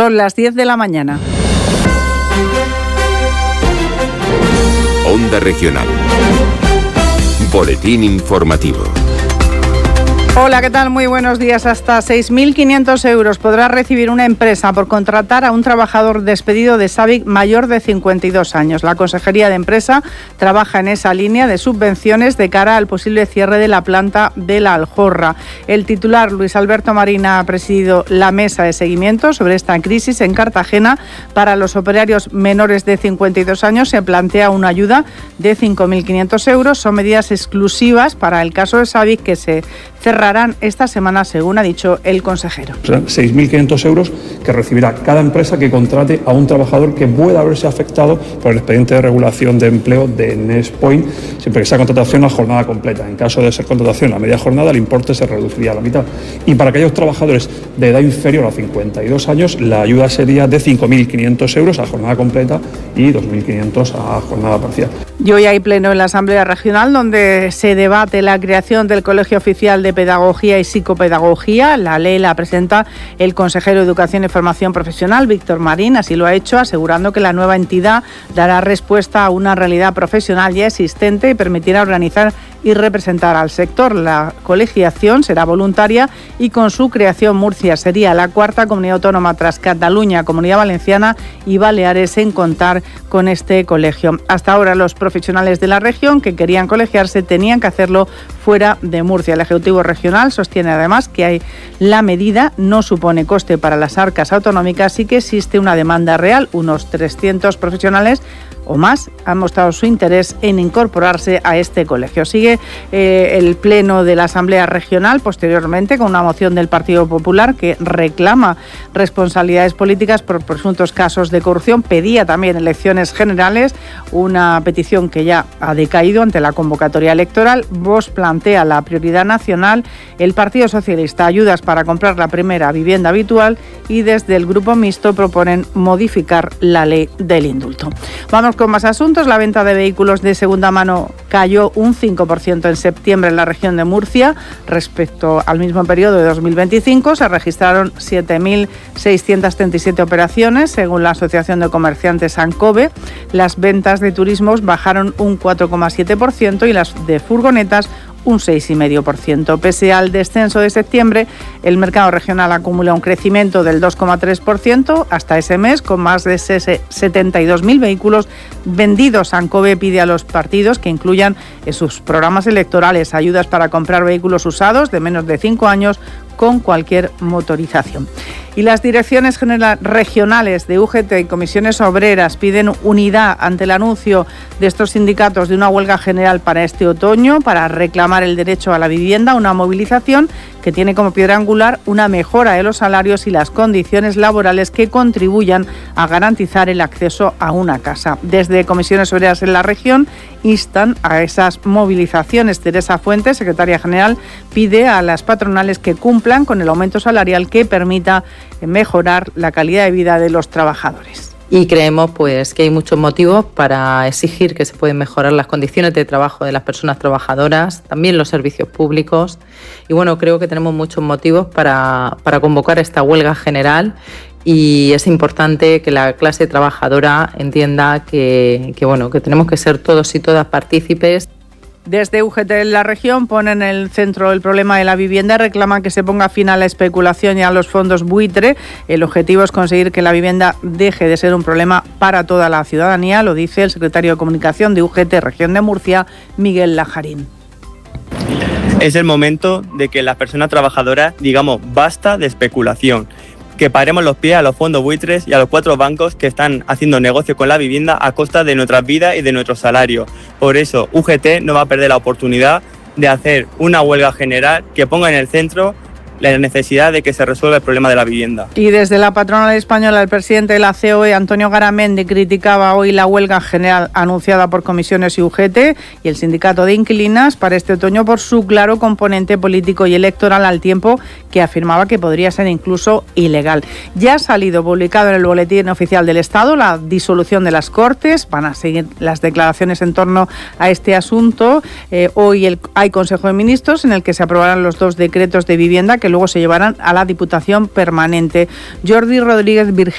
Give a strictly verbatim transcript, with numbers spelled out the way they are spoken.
Son las diez de la mañana. Onda Regional. Boletín informativo. Hola, ¿qué tal? Muy buenos días. Hasta seis mil quinientos euros podrá recibir una empresa por contratar a un trabajador despedido de SABIC mayor de cincuenta y dos años. La Consejería de Empresa trabaja en esa línea de subvenciones de cara al posible cierre de la planta de La Aljorra. El titular, Luis Alberto Marín, ha presidido la mesa de seguimiento sobre esta crisis en Cartagena. Para los operarios menores de cincuenta y dos años se plantea una ayuda de cinco mil quinientos euros. Son medidas exclusivas para el caso de SABIC que se cerrarán esta semana, según ha dicho el consejero. Serán seis mil quinientos euros que recibirá cada empresa que contrate a un trabajador que pueda haberse afectado por el expediente de regulación de empleo de Nextpoint, siempre que sea contratación a jornada completa. En caso de ser contratación a media jornada, el importe se reduciría a la mitad. Y para aquellos trabajadores de edad inferior a cincuenta y dos años, la ayuda sería de cinco mil quinientos euros a jornada completa y dos mil quinientos a jornada parcial. Y hoy hay pleno en la Asamblea Regional donde se debate la creación del Colegio Oficial de Pedagogía y Psicopedagogía. La ley la presenta el consejero de Educación y Formación Profesional, Víctor Marín. Así lo ha hecho, asegurando que la nueva entidad dará respuesta a una realidad profesional ya existente y permitirá organizar y representar al sector. La colegiación será voluntaria y con su creación Murcia sería la cuarta comunidad autónoma tras Cataluña, Comunidad Valenciana y Baleares en contar con este colegio. Hasta ahora los profesionales de la región que querían colegiarse tenían que hacerlo fuera de Murcia. El Ejecutivo Regional sostiene además que hay, la medida no supone coste para las arcas autonómicas y que existe una demanda real. Unos trescientos profesionales o más han mostrado su interés en incorporarse a este colegio. Sigue eh, el pleno de la Asamblea Regional posteriormente con una moción del Partido Popular que reclama responsabilidades políticas por presuntos casos de corrupción. Pedía también elecciones generales, una petición que ya ha decaído ante la convocatoria electoral. Vox plantea la prioridad nacional, el Partido Socialista ayudas para comprar la primera vivienda habitual y desde el Grupo Mixto proponen modificar la ley del indulto. Vamos con más asuntos. La venta de vehículos de segunda mano cayó un cinco por ciento en septiembre en la región de Murcia. Respecto al mismo periodo de dos mil veinticinco, se registraron siete mil seiscientas treinta y siete operaciones, según la Asociación de Comerciantes ANCOVE. Las ventas de turismos bajaron un cuatro coma siete por ciento y las de furgonetas un seis coma cinco por ciento. Pese al descenso de septiembre, el mercado regional acumula un crecimiento del dos coma tres por ciento hasta ese mes, con más de setenta y dos mil vehículos vendidos. ANCOVE pide a los partidos que incluyan en sus programas electorales ayudas para comprar vehículos usados de menos de cinco años con cualquier motorización. Y las direcciones generales regionales de U G T y comisiones obreras piden unidad ante el anuncio de estos sindicatos de una huelga general para este otoño para reclamar el derecho a la vivienda, una movilización que tiene como piedra angular una mejora de los salarios y las condiciones laborales que contribuyan a garantizar el acceso a una casa. Desde comisiones obreras en la región instan a esas movilizaciones. Teresa Fuentes, secretaria general, pide a las patronales que cumplan con el aumento salarial que permita mejorar la calidad de vida de los trabajadores. Y creemos pues que hay muchos motivos para exigir que se pueden mejorar las condiciones de trabajo de las personas trabajadoras, también los servicios públicos. Y bueno, creo que tenemos muchos motivos para, para convocar esta huelga general. Y es importante que la clase trabajadora entienda que, que, bueno, que tenemos que ser todos y todas partícipes. Desde U G T en la región ponen en el centro el problema de la vivienda y reclaman que se ponga fin a la especulación y a los fondos buitre. El objetivo es conseguir que la vivienda deje de ser un problema para toda la ciudadanía, lo dice el secretario de Comunicación de U G T Región de Murcia, Miguel Lajarín. Es el momento de que las personas trabajadoras digamos basta de especulación, que paremos los pies a los fondos buitres y a los cuatro bancos que están haciendo negocio con la vivienda a costa de nuestras vidas y de nuestros salarios. Por eso, U G T no va a perder la oportunidad de hacer una huelga general que ponga en el centro la necesidad de que se resuelva el problema de la vivienda. Y desde la patronal española, el presidente de la C O E, Antonio Garamendi, criticaba hoy la huelga general anunciada por comisiones y U G T y el sindicato de inquilinas para este otoño por su claro componente político y electoral, al tiempo que afirmaba que podría ser incluso ilegal. Ya ha salido publicado en el Boletín Oficial del Estado la disolución de las Cortes. Van a seguir las declaraciones en torno a este asunto. Eh, hoy el, hay Consejo de Ministros en el que se aprobarán los dos decretos de vivienda que luego se llevarán a la Diputación Permanente. Jordi Rodríguez Virgilio